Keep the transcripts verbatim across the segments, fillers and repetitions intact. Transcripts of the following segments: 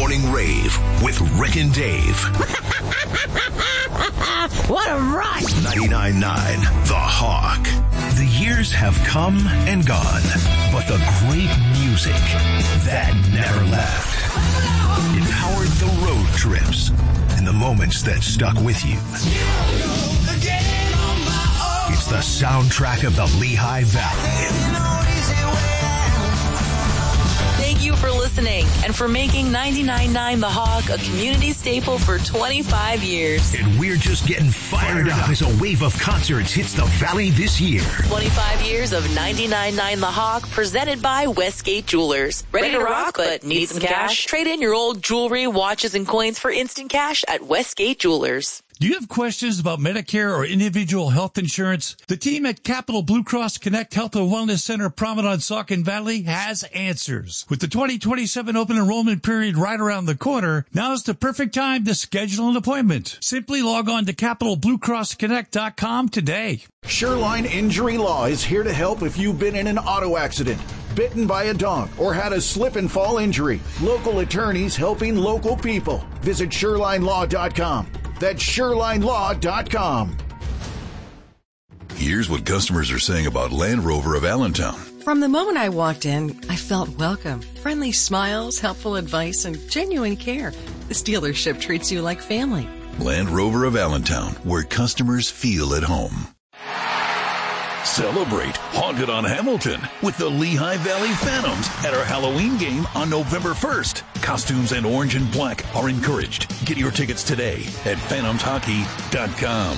Morning Rave with Rick and Dave. What a rush! ninety-nine point nine The Hawk. The years have come and gone, but the great music, that never left. It powered the road trips and the moments that stuck with you. It's the soundtrack of the Lehigh Valley. Thank you for listening and for making ninety-nine point nine The Hawk a community staple for twenty-five years. And we're just getting fired up as a wave of concerts hits the Valley this year. twenty-five years of ninety-nine point nine The Hawk, presented by Westgate Jewelers. Ready, Ready to rock, but need some cash? Trade in your old jewelry, watches, and coins for instant cash at Westgate Jewelers. Do you have questions about Medicare or individual health insurance? The team at Capital Blue Cross Connect Health and Wellness Center, Promenade, Saucon Valley has answers. With the twenty twenty-seven open enrollment period right around the corner, now's the perfect time to schedule an appointment. Simply log on to capital blue cross connect dot com today. Shoreline Injury Law is here to help if you've been in an auto accident, bitten by a dog, or had a slip and fall injury. Local attorneys helping local people. Visit shoreline law dot com. That's shoreline law dot com. Here's what customers are saying about Land Rover of Allentown. From the moment I walked in, I felt welcome. Friendly smiles, helpful advice, and genuine care. This dealership treats you like family. Land Rover of Allentown, where customers feel at home. Celebrate Haunted on Hamilton with the Lehigh Valley Phantoms at our Halloween game on November first. Costumes and orange and black are encouraged. Get your tickets today at phantoms hockey dot com.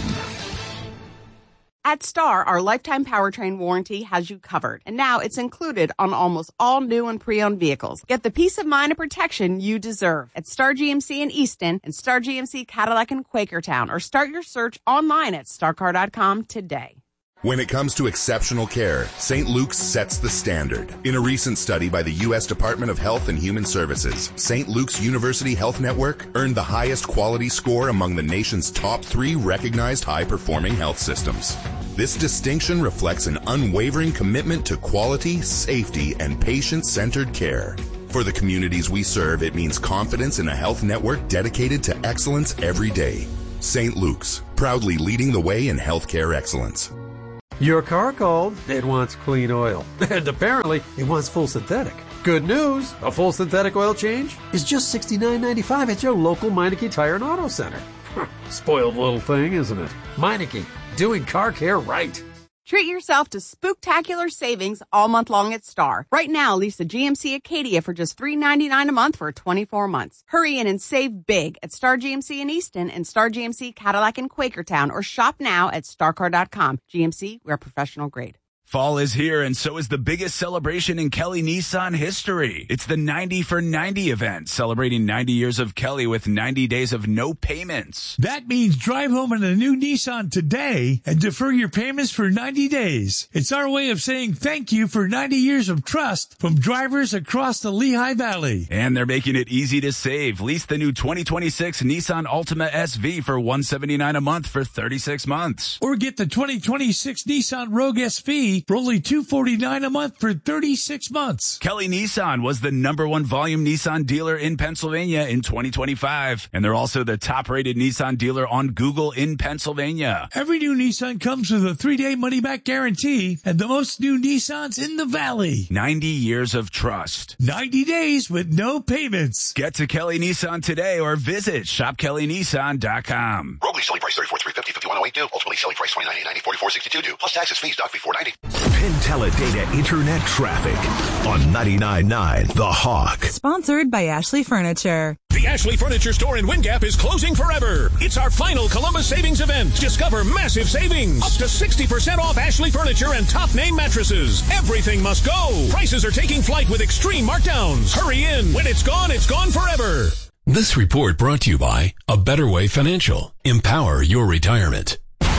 At Star, our lifetime powertrain warranty has you covered, and now it's included on almost all new and pre-owned vehicles. Get the peace of mind and protection you deserve at Star G M C in Easton and Star G M C Cadillac in Quakertown, or start your search online at star car dot com today. When it comes to exceptional care, Saint Luke's sets the standard. In a recent study by the U S Department of Health and Human Services, Saint Luke's University Health Network earned the highest quality score among the nation's top three recognized high-performing health systems. This distinction reflects an unwavering commitment to quality, safety, and patient-centered care. For the communities we serve, it means confidence in a health network dedicated to excellence every day. Saint Luke's, proudly leading the way in healthcare excellence. Your car called. It wants clean oil. And apparently, it wants full synthetic. Good news, a full synthetic oil change is just sixty-nine ninety-five at your local Meineke Tire and Auto Center. Spoiled little thing, isn't it? Meineke, doing car care right. Treat yourself to spooktacular savings all month long at Star. Right now, lease a G M C Acadia for just three ninety-nine a month for twenty-four months. Hurry in and save big at Star G M C in Easton and Star G M C Cadillac in Quakertown, or shop now at star car dot com. G M C, we're professional grade. Fall is here, and so is the biggest celebration in Kelly Nissan history. It's the ninety for ninety event, celebrating ninety years of Kelly with ninety days of no payments. That means drive home in a new Nissan today and defer your payments for ninety days. It's our way of saying thank you for ninety years of trust from drivers across the Lehigh Valley. And they're making it easy to save. Lease the new twenty twenty-six Nissan Altima S V for one hundred seventy-nine dollars a month for thirty-six months. Or get the twenty twenty-six Nissan Rogue S V for only two hundred forty-nine dollars a month for thirty-six months. Kelly Nissan was the number one volume Nissan dealer in Pennsylvania in twenty twenty-five. And they're also the top-rated Nissan dealer on Google in Pennsylvania. Every new Nissan comes with a three-day money-back guarantee and the most new Nissans in the Valley. ninety years of trust. ninety days with no payments. Get to Kelly Nissan today or visit shop kelly nissan dot com. Rogue lease selling price thirty-four thousand three hundred fifty dollars, fifty-one thousand eight hundred two. Ultimately selling price twenty-nine thousand eight hundred ninety, forty-four thousand sixty-two due. Plus taxes, fees, doc fee four hundred ninety dollars. Penteledata Internet Traffic on ninety-nine point nine The Hawk. Sponsored by Ashley Furniture. The Ashley Furniture store in Windgap is closing forever. It's our final Columbus Savings event. Discover massive savings. Up to sixty percent off Ashley Furniture and top name mattresses. Everything must go. Prices are taking flight with extreme markdowns. Hurry in. When it's gone, it's gone forever. This report brought to you by A Better Way Financial. Empower your retirement.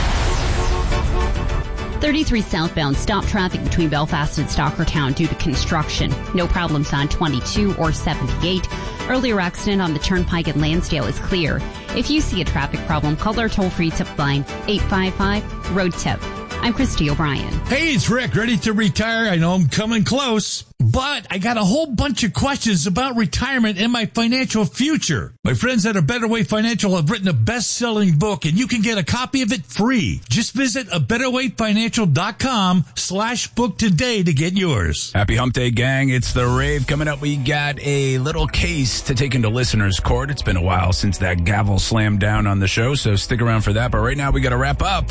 thirty-three southbound, stop traffic between Belfast and Stockertown due to construction. No problems on twenty-two or seventy-eight. Earlier accident on the Turnpike at Lansdale is clear. If you see a traffic problem, call our toll-free tip line, eight five five, road tip. I'm Christy O'Brien. Hey, it's Rick, ready to retire. I know I'm coming close. but I got a whole bunch of questions about retirement and my financial future. My friends at A Better Way Financial have written a best-selling book, and you can get a copy of it free. Just visit a better way financial dot com slash book today to get yours. Happy Hump Day, gang. It's the rave. Coming up, we got a little case to take into listeners' court. It's been a while since that gavel slammed down on the show, so stick around for that. But right now, we got to wrap up.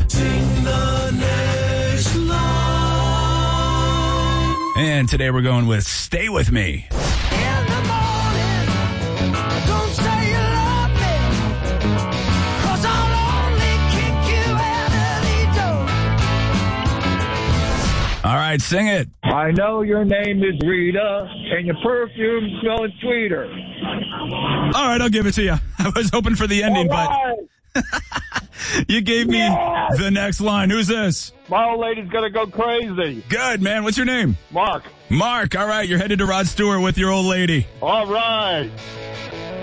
And today we're going with Stay With Me. All right, sing it. I know your name is Rita, and your perfume smells sweeter. All right, I'll give it to you. I was hoping for the ending, right. but you gave me yes. the next line. Who's this? My old lady's going to go crazy. Good, man. What's your name? Mark. Mark. All right, you're headed to Rod Stewart with your old lady. All right.